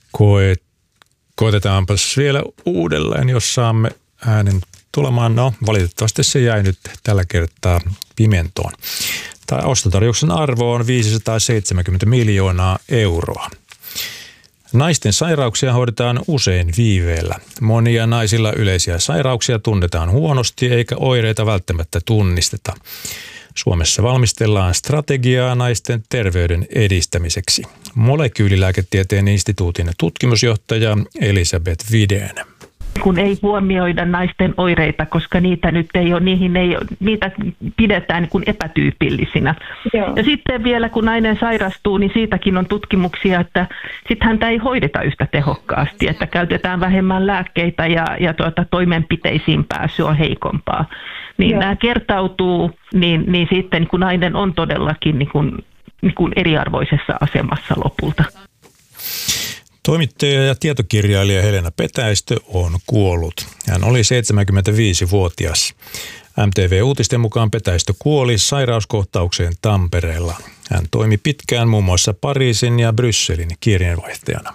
Koetetaanpas vielä uudelleen, jos saamme äänen tulemaan. No, valitettavasti se jäi nyt tällä kertaa pimentoon. Tämä ostotarjouksen arvo on 570 miljoonaa euroa. Naisten sairauksia hoidetaan usein viiveellä. Monia naisilla yleisiä sairauksia tunnetaan huonosti eikä oireita välttämättä tunnisteta. Suomessa valmistellaan strategiaa naisten terveyden edistämiseksi. Molekyylilääketieteen instituutin tutkimusjohtaja Elisabeth Vidén. Kun ei huomioida naisten oireita, koska niitä nyt ei ole, niitä pidetään niin kuin epätyypillisinä. Joo. Ja sitten vielä kun nainen sairastuu, niin siitäkin on tutkimuksia, että sitten häntä ei hoideta yhtä tehokkaasti, että käytetään vähemmän lääkkeitä ja toimenpiteisiin pääsy on heikompaa. Niin nämä kertautuu, niin sitten kun nainen on todellakin niin kuin eriarvoisessa asemassa lopulta. Toimittaja ja tietokirjailija Helena Petäistö on kuollut. Hän oli 75-vuotias. MTV-uutisten mukaan Petäistö kuoli sairauskohtaukseen Tampereella. Hän toimi pitkään muun muassa Pariisin ja Brysselin kirjeenvaihtajana.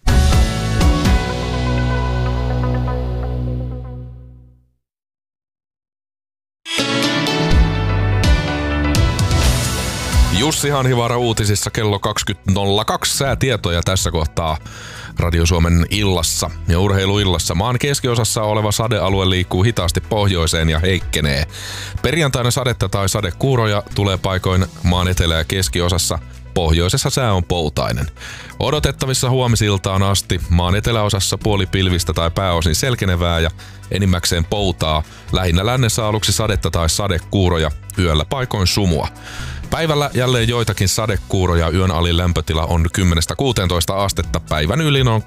Jussi Hanhivaara uutisissa kello 20.02. Säätietoja tässä kohtaa Radio Suomen illassa ja urheiluillassa. Maan keskiosassa oleva sadealue liikkuu hitaasti pohjoiseen ja heikkenee. Perjantaina sadetta tai sadekuuroja tulee paikoin maan etelä- ja keskiosassa. Pohjoisessa sää on poutainen. Odotettavissa huomisiltaan asti maan eteläosassa puolipilvistä tai pääosin selkenevää ja enimmäkseen poutaa. Lähinnä lännessä aluksi sadetta tai sadekuuroja, yöllä paikoin sumua. Päivällä jälleen joitakin sadekuuroja, yön alin lämpötila on 10-16 astetta, päivän ylin on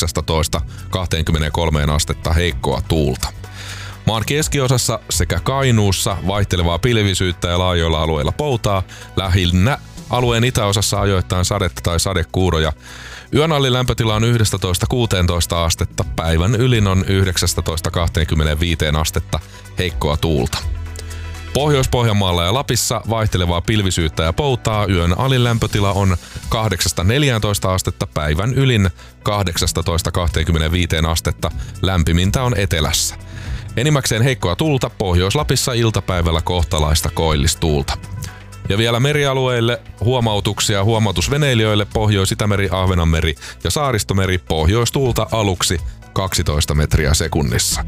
18-23 astetta heikkoa tuulta. Maan keskiosassa sekä Kainuussa vaihtelevaa pilvisyyttä ja laajoilla alueilla poutaa, lähinnä alueen itäosassa ajoittain sadetta tai sadekuuroja. Yön alin lämpötila on 11-16 astetta, päivän ylin on 19-25 astetta heikkoa tuulta. Pohjois-Pohjanmaalla ja Lapissa vaihtelevaa pilvisyyttä ja poutaa, yön alin lämpötila on 8-14 astetta, päivän ylin 18-25 astetta, lämpimintä on etelässä. Enimmäkseen heikkoa tuulta, Pohjois-Lapissa iltapäivällä kohtalaista koillistuulta. Ja vielä merialueille huomautuksia huomautusveneilijöille Pohjois-Itämeri, Ahvenanmeri ja Saaristomeri, pohjoistuulta aluksi 12 metriä sekunnissa.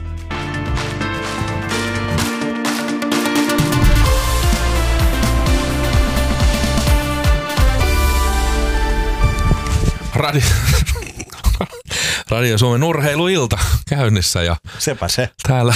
Radio Suomen urheiluilta käynnissä ja sepä se. Täällä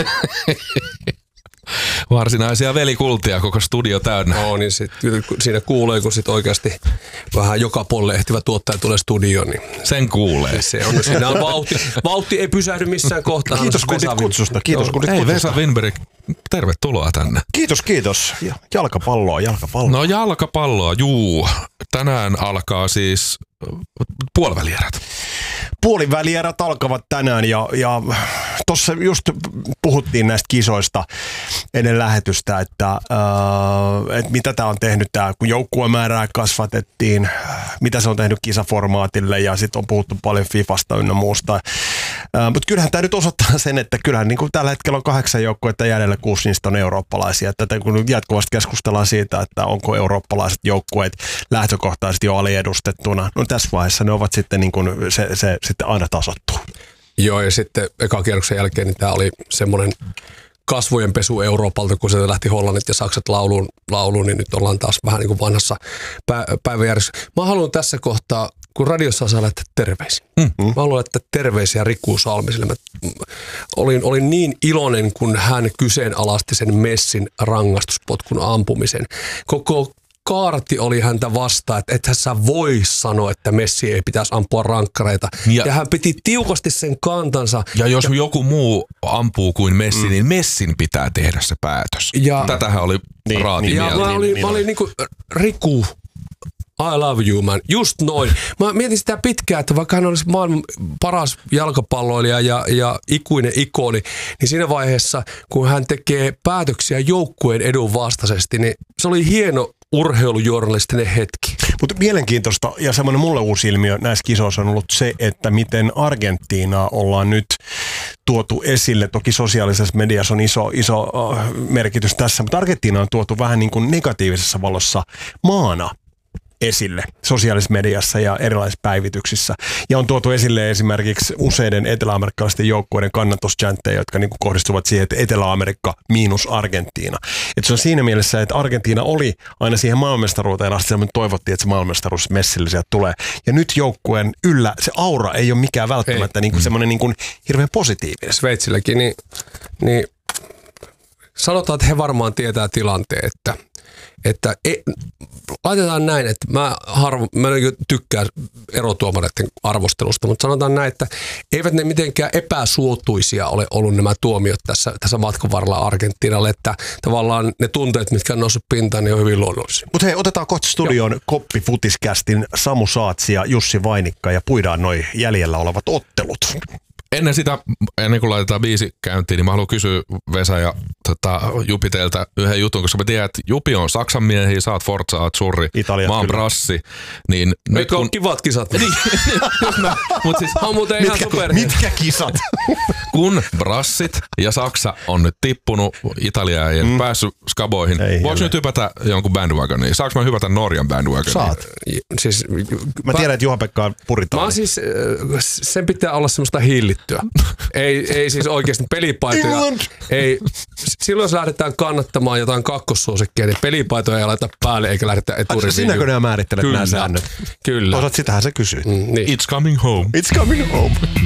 varsinaisia velikultia koko studio täynnä. No niin, siinä kuulee, kun sit oikeasti vähän joka puolelle ehtivä tuottaja tulee studioon. Niin sen kuulee. Se on, siinä on vauhti ei pysähdy missään kohtaa. Kiitos kutsusta. Hei Vesa Winberg, tervetuloa tänne. Kiitos. Jalkapalloa. No jalkapalloa, juu. Tänään alkaa siis puolivälierät. Puolivälierät alkavat tänään ja tuossa just puhuttiin näistä kisoista ennen lähetystä, että mitä tämä on tehnyt, kun joukkuemäärää kasvatettiin, mitä se on tehnyt kisaformaatille ja sitten on puhuttu paljon Fifasta ynnä muusta. Mutta kyllähän tämä nyt osoittaa sen, että kyllähän niin kuin tällä hetkellä on 8 joukkuetta jäljellä, 6 niistä on eurooppalaisia. Tätä kun jatkuvasti keskustellaan siitä, että onko eurooppalaiset joukkueet lähtökohtaisesti jo aliedustettuna, no tässä vaiheessa ne ovat sitten niin kuin se sitten aina tasoittuu. Joo, ja sitten ekan kierroksen jälkeen niin tämä oli semmoinen kasvojen pesu Euroopalta, kun se lähti Hollannit ja Saksat lauluun, niin nyt ollaan taas vähän niin kuin vanhassa päiväjärjestyksessä. Mä haluan tässä kohtaa, kun radiossa saa laittaa terveisiä. Mä haluan laittaa terveisiä Riku Salmiselle. Mä olin niin iloinen, kun hän kyseenalaisti sen Messin rangaistuspotkun ampumisen. Koko kaarti oli häntä vastaan, että ethän sä voi sanoa, että Messi ei pitäisi ampua rankkareita. Ja hän piti tiukasti sen kantansa. Ja jos joku muu ampuu kuin Messi, niin Messin pitää tehdä se päätös. Tätähän oli raati mieltä. Mä olin niinku, Riku, I love you man, just noin. Mä mietin sitä pitkään, että vaikka hän olisi maailman paras jalkapalloilija ja ikuinen ikoni, niin siinä vaiheessa, kun hän tekee päätöksiä joukkueen edun vastaisesti, niin se oli hieno urheilujournalistinen hetki. Mutta mielenkiintoista ja semmoinen mulle uusi ilmiö näissä kisoissa on ollut se, että miten Argentiinaa ollaan nyt tuotu esille. Toki sosiaalisessa mediassa on iso merkitys tässä, mutta Argentiina on tuotu vähän niin kuin negatiivisessa valossa maana esille sosiaalisessa mediassa ja erilaisissa päivityksissä. Ja on tuotu esille esimerkiksi useiden eteläamerikkalaisten joukkueiden kannatuschantteja, jotka niin kuin kohdistuvat siihen, että Etelä-Amerikka miinus Argentiina. Et se on siinä mielessä, että Argentiina oli aina siihen maailmanmestaruuteen asti, ja toivottiin, että se maailmanmestaruus messille sieltä tulee. Ja nyt joukkueen yllä se aura ei ole mikään välttämättä niin kuin semmoinen niin kuin hirveän positiivinen. Sveitsilläkin, niin sanotaan, että he varmaan tietää tilanteen, että laitetaan näin, että mä tykkään erotuomareiden arvostelusta, mutta sanotaan näin, että eivät ne mitenkään epäsuotuisia ole ollut nämä tuomiot tässä matkan varrella Argentiinalle, että tavallaan ne tunteet, mitkä on noussut pintaan, niin on hyvin luonnollisia. Mutta hei, otetaan kohta studioon Koppi-futiskästin Samu Saatsi ja Jussi Vainikka ja puidaan noi jäljellä olevat ottelut. Ennen kuin laitetaan biisi käyntiin, niin mä haluan kysyä Vesa ja Jupi teiltä yhden jutun, koska mä tiedän, että Jupi on Saksan miehiä, sä oot Forza Azzurri, mä oon Brassi. Niin Eikö ole kivat kisat? Mut siis, mitkä kisat? Kun Brassit ja Saksa on nyt tippunut Italiaan ja päässyt skaboihin, voiko nyt hypätä jonkun bandwagoniin? Saanko mä hypätä Norjan bandwagoniin? Saat. Siis, mä tiedän, että Juha-Pekka on puritaani. Sen pitää olla semmoista hillittyä. Ei siis oikeasti pelipaitoja. Ei, silloin jos lähdetään kannattamaan jotain kakkossuosikkia, niin pelipaitoja ei laita päälle eikä lähdetä eturiviin. Sinäkö ne määrittelet nämä säännöt? Kyllä. Sitähän sä kysyit. It's coming home. It's coming home.